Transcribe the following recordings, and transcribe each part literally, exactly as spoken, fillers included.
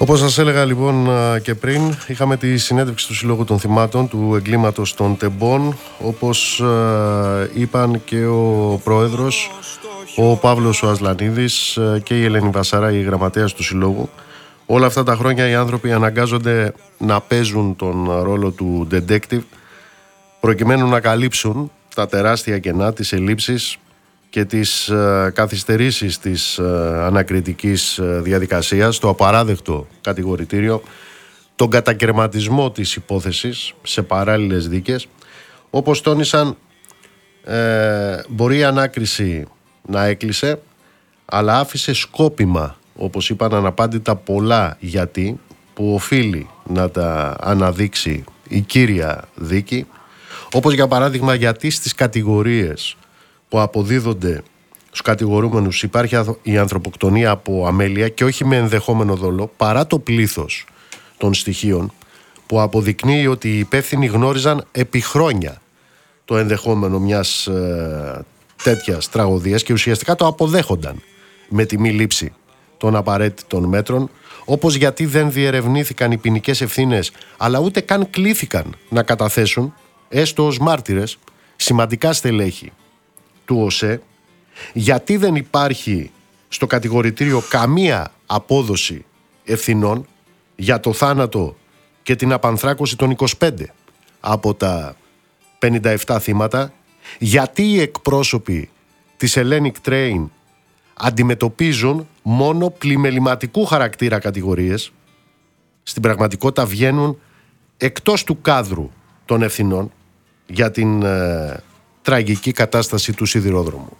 Όπως σας έλεγα λοιπόν και πριν, είχαμε τη συνέντευξη του Συλλόγου των Θυμάτων του εγκλήματος των Τεμπών. Όπως είπαν και ο πρόεδρος, ο Παύλος ο Ασλανίδης, και η Ελένη Βασάρα, η γραμματέας του Συλλόγου, όλα αυτά τα χρόνια οι άνθρωποι αναγκάζονται να παίζουν τον ρόλο του detective προκειμένου να καλύψουν τα τεράστια κενά, τις ελλείψεις και τις ε, καθυστερήσεις της ε, ανακριτικής ε, διαδικασίας, το απαράδεκτο κατηγορητήριο, τον κατακαιρματισμό της υπόθεσης σε παράλληλες δίκες. Όπως τόνισαν, ε, μπορεί η ανάκριση να έκλεισε, αλλά άφησε σκόπιμα, όπως είπαν, αναπάντητα πολλά γιατί, που οφείλει να τα αναδείξει η κύρια δίκη, όπως για παράδειγμα γιατί στις κατηγορίες που αποδίδονται στους κατηγορούμενους υπάρχει η ανθρωποκτονία από αμέλεια και όχι με ενδεχόμενο δόλο, παρά το πλήθος των στοιχείων που αποδεικνύει ότι οι υπεύθυνοι γνώριζαν επί χρόνια το ενδεχόμενο μιας ε, τέτοιας τραγωδίας και ουσιαστικά το αποδέχονταν με τη μη λήψη των απαραίτητων μέτρων, όπως γιατί δεν διερευνήθηκαν οι ποινικές ευθύνες, αλλά ούτε καν κλήθηκαν να καταθέσουν, έστω ως μάρτυρες, σημαντικά στελέχη του ΟΣΕ, γιατί δεν υπάρχει στο κατηγορητήριο καμία απόδοση ευθυνών για το θάνατο και την απανθράκωση των είκοσι πέντε από τα πενήντα επτά θύματα, γιατί οι εκπρόσωποι της Hellenic Train αντιμετωπίζουν μόνο πλημεληματικού χαρακτήρα κατηγορίες, στην πραγματικότητα βγαίνουν εκτός του κάδρου των ευθυνών για την ε, τραγική κατάσταση του σιδηρόδρομου.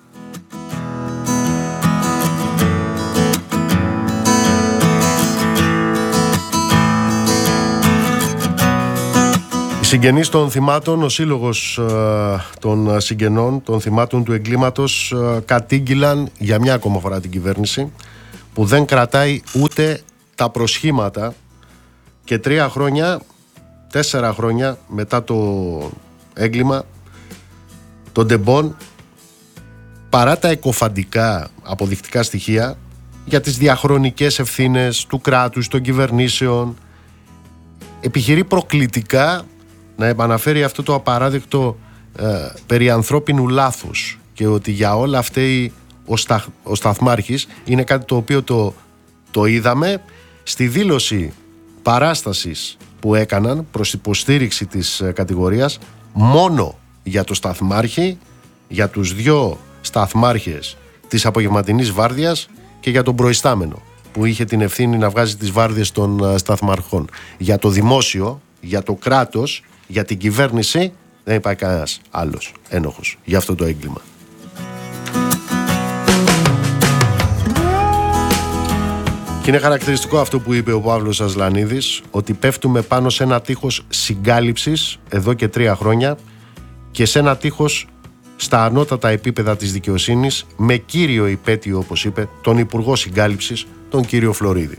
Οι συγγενείς των θυμάτων, ο σύλλογος ε, των συγγενών των θυμάτων του εγκλήματος ε, κατήγγυλαν για μια ακόμα φορά την κυβέρνηση που δεν κρατάει ούτε τα προσχήματα και τρία χρόνια, τέσσερα χρόνια μετά το έγκλημα των Τεμπών, παρά τα εκοφαντικά αποδεικτικά στοιχεία για τις διαχρονικές ευθύνες του κράτους, των κυβερνήσεων, επιχειρεί προκλητικά να επαναφέρει αυτό το απαράδεκτο ε, περί ανθρώπινου λάθους και ότι για όλα φταίει ο, σταχ, ο Σταθμάρχης. Είναι κάτι το οποίο το, το είδαμε στη δήλωση παράστασης που έκαναν προς υποστήριξη της ε, κατηγορίας μόνο για το Σταθμάρχη, για τους δυο σταθμάρχες της απογευματινής βάρδιας και για τον προϊστάμενο που είχε την ευθύνη να βγάζει τις βάρδιες των ε, σταθμαρχών. Για το δημόσιο, για το κράτος, για την κυβέρνηση δεν υπάρχει κανένας άλλος ένοχος για αυτό το έγκλημα. Και είναι χαρακτηριστικό αυτό που είπε ο Παύλος Ασλανίδης, ότι πέφτουμε πάνω σε ένα τείχος συγκάλυψης εδώ και τρία χρόνια και σε ένα τείχος στα ανώτατα επίπεδα της δικαιοσύνης, με κύριο υπέτειο, όπως είπε, τον Υπουργό Συγκάλυψης, τον κύριο Φλωρίδη.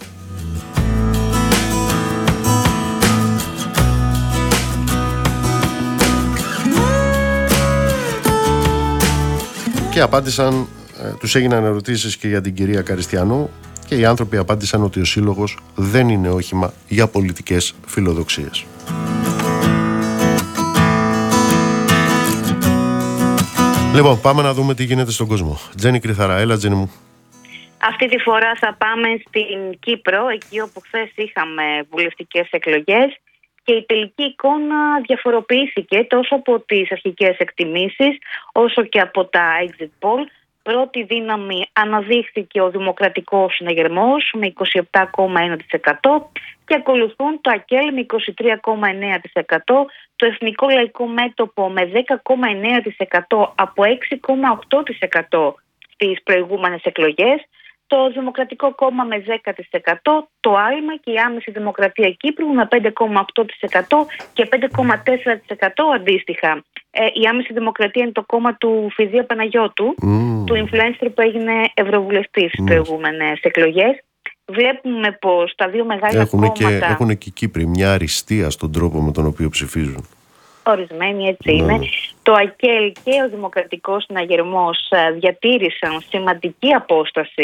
Και απάντησαν, ε, τους έγιναν ερωτήσεις και για την κυρία Καριστιανού και οι άνθρωποι απάντησαν ότι ο Σύλλογος δεν είναι όχημα για πολιτικές φιλοδοξίες. Λοιπόν, πάμε να δούμε τι γίνεται στον κόσμο. Τζέννη Κρυθαρά, έλα Τζέννη μου. Αυτή τη φορά θα πάμε στην Κύπρο, εκεί όπου χθες είχαμε βουλευτικές εκλογές και η τελική εικόνα διαφοροποιήθηκε τόσο από τις αρχικές εκτιμήσεις όσο και από τα exit poll. Πρώτη δύναμη αναδείχθηκε ο Δημοκρατικός Συναγερμός με είκοσι επτά κόμμα ένα τοις εκατό και ακολουθούν το ΑΚΕΛ με είκοσι τρία κόμμα εννέα τοις εκατό, το Εθνικό Λαϊκό Μέτωπο με δέκα κόμμα εννέα τοις εκατό από έξι κόμμα οκτώ τοις εκατό στις προηγούμενες εκλογές, το Δημοκρατικό Κόμμα με δέκα τοις εκατό, το Άλμα και η Άμεση Δημοκρατία Κύπρου με πέντε κόμμα οκτώ τοις εκατό και πέντε κόμμα τέσσερα τοις εκατό αντίστοιχα. Ε, η Άμεση Δημοκρατία είναι το κόμμα του Φιδία Παναγιώτου, mm. του influencer που έγινε ευρωβουλευτής στις mm. προηγούμενες εκλογές. Βλέπουμε πως τα δύο μεγάλα έχουν κόμματα... Και, έχουν και οι Κύπροι μια αριστεία στον τρόπο με τον οποίο ψηφίζουν. Ορισμένοι έτσι είναι. Ναι. Το ΑΚΕΛ και ο Δημοκρατικός Συναγερμός διατήρησαν σημαντική απόσταση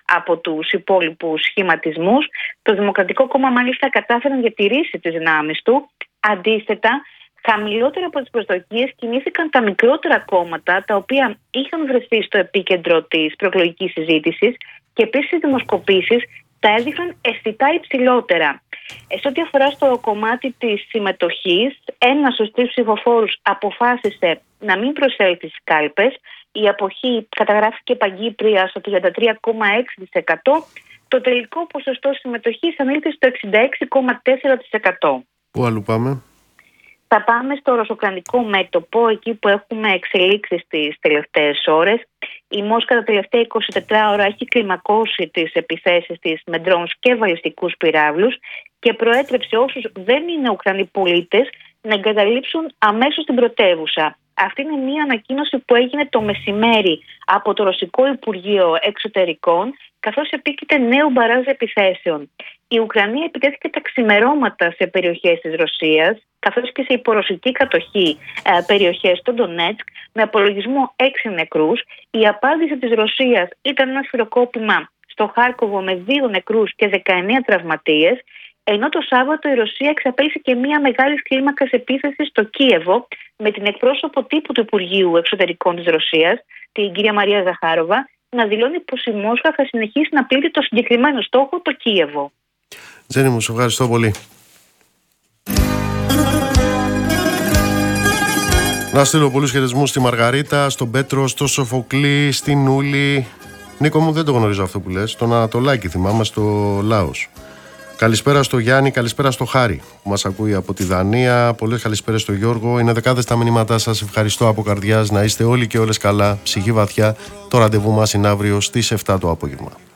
από τους υπόλοιπους σχηματισμούς. Το Δημοκρατικό Κόμμα μάλιστα κατάφερε να διατηρήσει τις δυνάμεις του. Αντίθετα, χαμηλότερα από τις προσδοκίες κινήθηκαν τα μικρότερα κόμματα, τα οποία είχαν βρεθεί στο επίκεντρο της προεκλογικής συζήτησης, και επίσης οι δημοσκοπήσεις τα έδειχναν αισθητά υψηλότερα. Ε, σε ό,τι αφορά στο κομμάτι της συμμετοχής, ένας στους τρεις ψηφοφόρους αποφάσισε να μην προσέλθει στις κάλπες. Η αποχή καταγράφηκε παγκύπρια στο τριάντα τρία κόμμα έξι τοις εκατό. Το τελικό ποσοστό συμμετοχής ανήλθε στο εξήντα έξι κόμμα τέσσερα τοις εκατό. Πού αλλού πάμε? Θα πάμε στο ρωσοκρανικό μέτωπο, εκεί που έχουμε εξελίξεις τις τελευταίες ώρες. Η Μόσχα τα τελευταία εικοσιτετρά ώρα έχει κλιμακώσει τις επιθέσεις της με drones και βαλιστικούς πυράβλους και προέτρεψε όσους δεν είναι Ουκρανοί πολίτες να εγκαταλείψουν αμέσως την πρωτεύουσα. Αυτή είναι μια ανακοίνωση που έγινε το μεσημέρι από το Ρωσικό Υπουργείο Εξωτερικών, καθώς επίκειται νέο μπαράζ επιθέσεων. Η Ουκρανία επιτέθηκε τα ξημερώματα σε περιοχές της Ρωσίας, καθώς και σε υπορωσική κατοχή ε, περιοχές στο Ντονέτσκ, με απολογισμό έξι νεκρούς. Η απάντηση της Ρωσίας ήταν ένα σφυροκόπημα στο Χάρκοβο με δύο νεκρούς και δεκαεννέα τραυματίες, ενώ το Σάββατο η Ρωσία εξαπέλυσε και μια μεγάλη κλίμακα επίθεση στο Κίεβο, με την εκπρόσωπο τύπου του Υπουργείου Εξωτερικών της Ρωσίας, την κυρία Μαρία Ζαχάροβα, να δηλώνει πως η Μόσχα θα συνεχίσει να πλήττει το συγκεκριμένο στόχο, το Κίεβο. Τζέννη μου, σε ευχαριστώ πολύ. Να στείλω πολλούς χαιρετισμούς στη Μαργαρίτα, στον Πέτρο, στο Σοφοκλή, στην Ούλη. Νίκο μου, δεν το γνωρίζω αυτό που λες. Τον Ανατολάκη θυμάμαι, στο Λάος. Καλησπέρα στο Γιάννη, καλησπέρα στο Χάρη που μας ακούει από τη Δανία. Πολλές καλησπέρες στο Γιώργο. Είναι δεκάδες τα μηνύματά σας. Ευχαριστώ από καρδιάς. Να είστε όλοι και όλες καλά. Ψυχή βαθιά. Το ραντεβού μας είναι αύριο στις εφτά το απόγευμα.